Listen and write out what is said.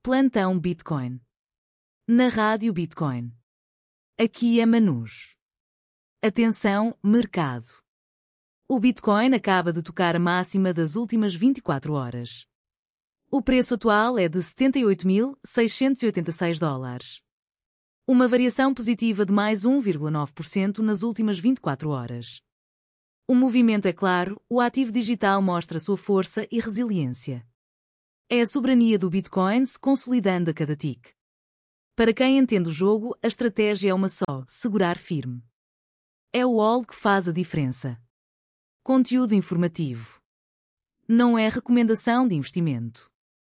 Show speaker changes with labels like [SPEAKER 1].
[SPEAKER 1] Plantão Bitcoin. Na Rádio Bitcoin. Aqui é Manus. Atenção, mercado. O Bitcoin acaba de tocar a máxima das últimas 24 horas. O preço atual é de 78.686 dólares. Uma variação positiva de mais 1,9% nas últimas 24 horas. O movimento é claro, o ativo digital mostra sua força e resiliência. É a soberania do Bitcoin se consolidando a cada tique. Para quem entende o jogo, a estratégia é uma só: segurar firme. É o all que faz a diferença. Conteúdo informativo. Não é recomendação de investimento.